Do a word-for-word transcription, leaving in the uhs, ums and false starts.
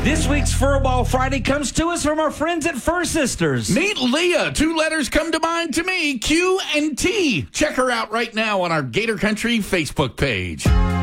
This week's Furball Friday comes to us from our friends at Fur Sisters. Meet Leah. Two letters come to mind to me, Q and T. Check her out right now on our Gator Country Facebook page.